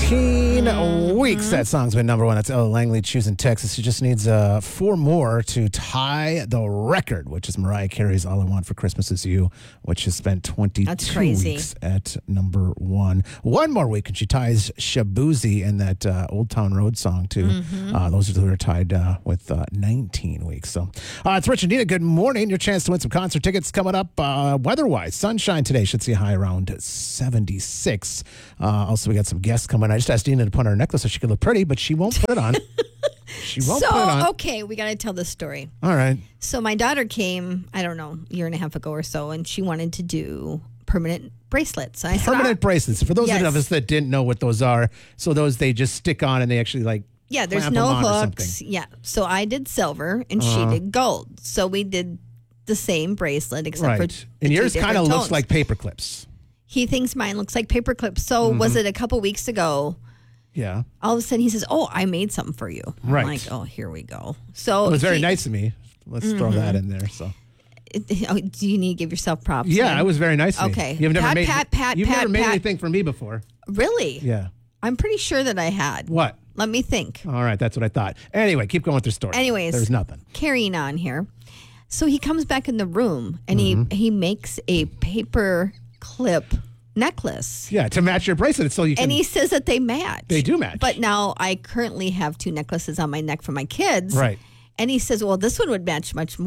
17 weeks. That song's been number one. That's Ella Langley, Choosing Texas. She just needs 4 more to tie the record, which is Mariah Carey's All I Want for Christmas Is You, which has spent 22 weeks at number one. One more week, and she ties Shabuzi and that Old Town Road song, too. Those are who are tied with 19 weeks. So it's Rich and Nina. Good morning. Your chance to win some concert tickets coming up. Weather-wise, sunshine today. Should see a high around 76. Also, we got some guests coming. I just asked Nina to put on her necklace so she could look pretty, but she won't put it on. She won't put it on. Okay, we got to tell this story. All right. So my daughter came, I don't know, a year and a half ago or so, and she wanted to do permanent bracelets. I said, permanent bracelets. For those of us that didn't know what those are, so those they just stick on and they actually there's clamp no them on hooks. Yeah. So I did silver and she did gold. So we did the same bracelet except for and yours kind of looks tones. like paper clips. He thinks mine looks like paper clips. So was it a couple weeks ago? Yeah. All of a sudden he says, "Oh, I made something for you." Right. I'm like, "Oh, here we go." So it was very nice of me. Let's throw that in there. So. Do you need to give yourself props? Yeah, it was very nice of me. Okay. You've never made pat. anything for me before. Really? Yeah. I'm pretty sure that I had. What? Let me think. All right, that's what I thought. Anyway, keep going with your story. Anyways. There's nothing. Carrying on here. So he comes back in the room and he makes a paper clip necklace. Yeah, to match your bracelet so you can. And he says that they match. They do match. But now I currently have 2 necklaces on my neck for my kids. Right. And he says, well, this one would match much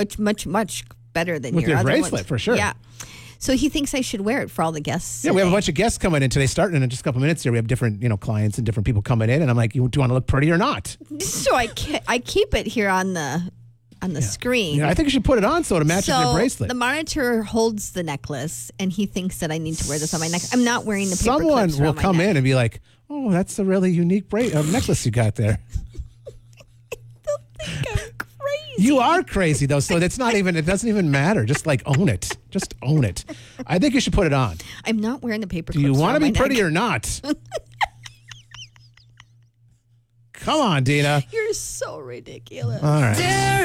better than with your other bracelet, ones. for sure. Yeah. So he thinks I should wear it for all the guests. Yeah, we have a bunch of guests coming in today, starting in just a couple minutes here. We have different, clients and different people coming in, and I'm like, do you want to look pretty or not? So I keep it here on the screen. Yeah, I think you should put it on so it matches your bracelet. The monitor holds the necklace, and he thinks that I need to wear this on my neck. I'm not wearing the paper Someone clips will around my come neck. in and be like, "Oh, that's a really unique necklace you got there." They'll think I'm crazy. You are crazy though, so it's not even. It doesn't even matter. Just own it. Just own it. I think you should put it on. I'm not wearing the paper Do clips. you want to around be my pretty neck. or not? Come on, Dina. You're so ridiculous. All right.